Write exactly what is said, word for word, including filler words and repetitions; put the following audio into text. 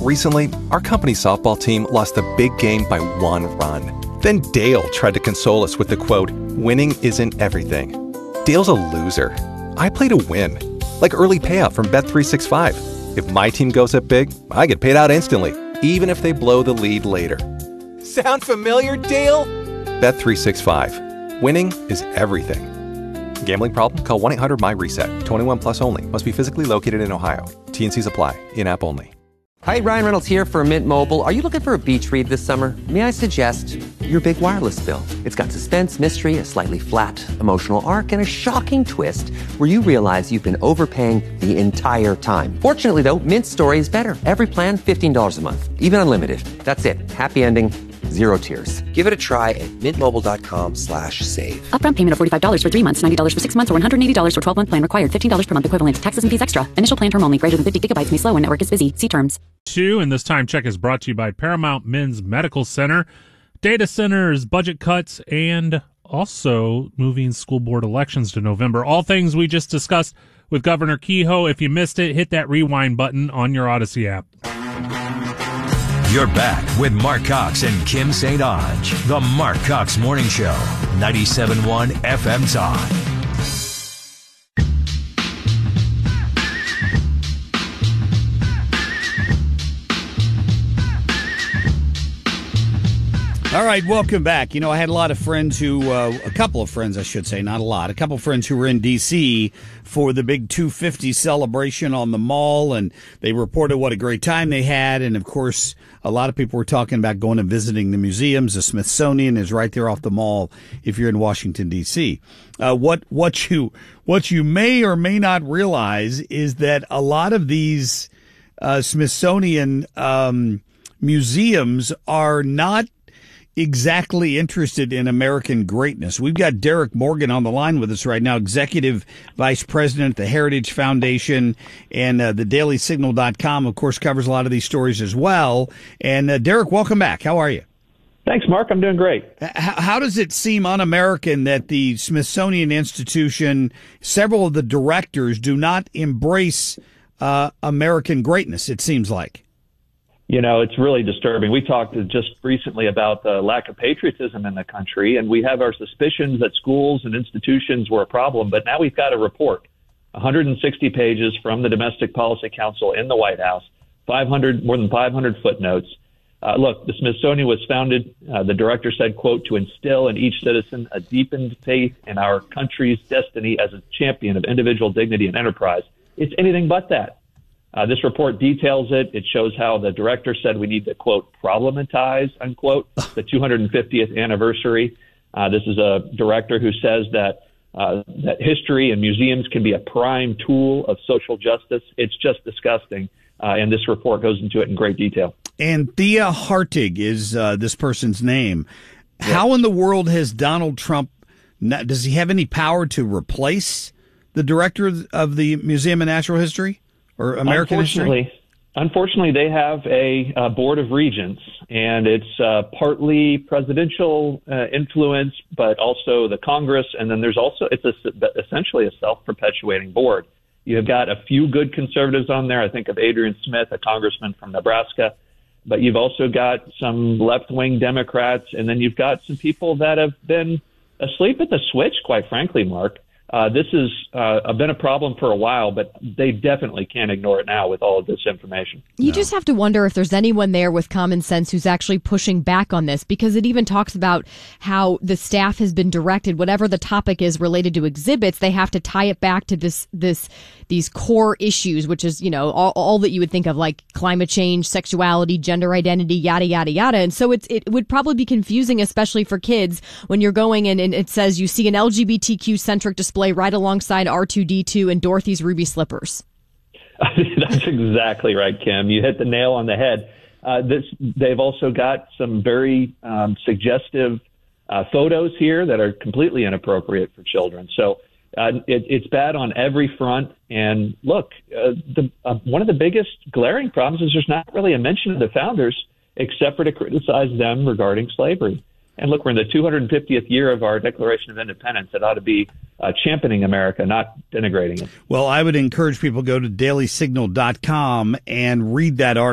Recently, our company softball team lost a big game by one run. Then Dale tried to console us with the quote, "Winning isn't everything." Dale's a loser. I play to win. Like early payout from Bet three sixty-five. If my team goes up big, I get paid out instantly, even if they blow the lead later. Sound familiar, Dale? Bet three sixty-five. Winning is everything. Gambling problem? Call one eight hundred M Y reset. twenty-one plus only. Must be physically located in Ohio. T and Cs apply. In-app only. Hi, Ryan Reynolds here for Mint Mobile. Are you looking for a beach read this summer? May I suggest your big wireless bill? It's got suspense, mystery, a slightly flat, emotional arc, and a shocking twist where you realize you've been overpaying the entire time. Fortunately, though, Mint's story is better. Every plan, fifteen dollars a month. Even unlimited. That's it. Happy ending. Zero tears. Give it a try at mintmobile.com slash save. Upfront payment of forty-five dollars for three months, ninety dollars for six months, or one hundred eighty dollars for twelve-month plan required. fifteen dollars per month equivalent. Taxes and fees extra. Initial plan term only. Greater than fifty gigabytes may slow when network is busy. See terms. Two, and this time check is brought to you by Paramount Men's Medical Center. Data centers, budget cuts, and also moving school board elections to November. All things we just discussed with Governor Kehoe. If you missed it, hit that rewind button on your Odyssey app. You're back with Mark Cox and Kim Saint Onge. The Mark Cox Morning Show, ninety-seven point one F M Talk. All right, welcome back. You know, I had a lot of friends who, uh, a couple of friends, I should say, not a lot, a couple of friends who were in D C for the big two fifty celebration on the Mall, and they reported what a great time they had. And, of course, a lot of people were talking about going and visiting the museums. The Smithsonian is right there off the Mall if you're in Washington, D C. Uh, what, what you, what you may or may not realize is that a lot of these uh, Smithsonian um, museums are not exactly interested in American greatness. We've got Derek Morgan on the line with us right now, Executive Vice President at the Heritage Foundation, and uh, the daily signal dot com, of course, covers a lot of these stories as well. And uh, Derek, welcome back. How are you? Thanks, Mark. I'm doing great. How, how does it seem un-American that the Smithsonian Institution, several of the directors, do not embrace uh, American greatness, it seems like? You know, it's really disturbing. We talked just recently about the lack of patriotism in the country, and we have our suspicions that schools and institutions were a problem, but now we've got a report, one hundred sixty pages from the Domestic Policy Council in the White House, five hundred, more than five hundred footnotes. Uh, look, the Smithsonian was founded, uh, the director said, quote, to instill in each citizen a deepened faith in our country's destiny as a champion of individual dignity and enterprise. It's anything but that. Uh, this report details it. It shows how the director said we need to, quote, problematize, unquote, the two hundred fiftieth anniversary. Uh, this is a director who says that uh, that history and museums can be a prime tool of social justice. It's just disgusting. Uh, and this report goes into it in great detail. And Thea Hartig is uh, this person's name. Yeah. How in the world has Donald Trump, not, does he have any power to replace the director of the Museum of Natural History? Or American unfortunately, history? Unfortunately, they have a, a board of regents, and it's uh, partly presidential uh, influence, but also the Congress. And then there's also, it's a, essentially a self-perpetuating board. You have got a few good conservatives on there. I think of Adrian Smith, a congressman from Nebraska. But you've also got some left-wing Democrats, and then you've got some people that have been asleep at the switch, quite frankly, Mark. Uh, this has uh, been a problem for a while, but they definitely can't ignore it now with all of this information. You no. just have to wonder if there's anyone there with common sense who's actually pushing back on this, because it even talks about how the staff has been directed, whatever the topic is related to exhibits, they have to tie it back to this, this, these core issues, which is, you know, all, all that you would think of, like climate change, sexuality, gender identity, yada, yada, yada. And so it's, it would probably be confusing, especially for kids, when you're going in and it says you see an L G B T Q-centric display right alongside R two D two and Dorothy's ruby slippers. That's exactly right, Kim. You hit the nail on the head. Uh, this, they've also got some very um, suggestive uh, photos here that are completely inappropriate for children. So uh, it, it's bad on every front. And look, uh, the, uh, one of the biggest glaring problems is there's not really a mention of the founders except for to criticize them regarding slavery. And look, we're in the two hundred fiftieth year of our Declaration of Independence. It ought to be uh, championing America, not denigrating it. Well, I would encourage people to go to daily signal dot com and read that article.